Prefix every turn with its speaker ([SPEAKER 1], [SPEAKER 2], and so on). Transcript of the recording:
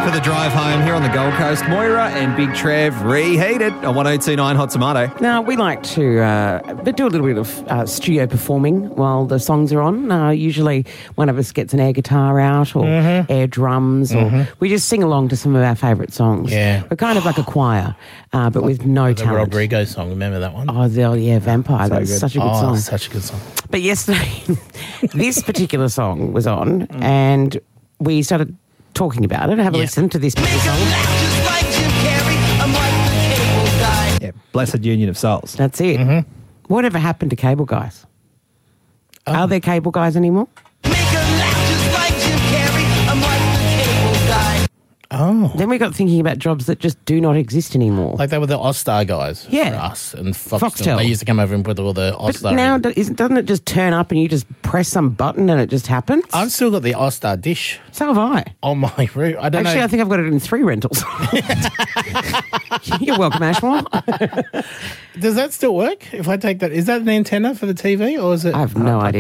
[SPEAKER 1] for the drive home here on the Gold Coast. Moira and Big Trev reheated on 102.9 Hot Tomato.
[SPEAKER 2] Now, we like to do a little bit of studio performing while the songs are on. Usually one of us gets an air guitar out or air drums or we just sing along to some of our favourite songs.
[SPEAKER 3] Yeah.
[SPEAKER 2] We're kind of like a choir, but with no
[SPEAKER 3] The
[SPEAKER 2] talent.
[SPEAKER 3] Rodrigo song, remember that one?
[SPEAKER 2] Oh, Vampire. That's such a good song.
[SPEAKER 3] Such a good song.
[SPEAKER 2] But yesterday, this particular song was on and we started talking about it. Have a listen to this particular song.
[SPEAKER 1] Yeah, Blessed Union of Souls.
[SPEAKER 2] That's it. Whatever happened to cable guys? Are there cable guys anymore?
[SPEAKER 3] Oh.
[SPEAKER 2] Then we got thinking about jobs that just do not exist anymore.
[SPEAKER 3] Like they were the All-Star guys
[SPEAKER 2] Yeah.
[SPEAKER 3] for us and
[SPEAKER 2] Foxtel.
[SPEAKER 3] They used to come over and put all the
[SPEAKER 2] But
[SPEAKER 3] All-Star
[SPEAKER 2] now,
[SPEAKER 3] in.
[SPEAKER 2] doesn't it just turn up and you just press some button and it just happens?
[SPEAKER 3] I've still got the All-Star dish
[SPEAKER 2] So have I.
[SPEAKER 3] on my room. I don't
[SPEAKER 2] Actually,
[SPEAKER 3] know.
[SPEAKER 2] I think I've got it in 3 rentals. You're welcome, Ashmore.
[SPEAKER 3] Does that still work? If I take that, is that an antenna for the TV or is it?
[SPEAKER 2] I have no idea.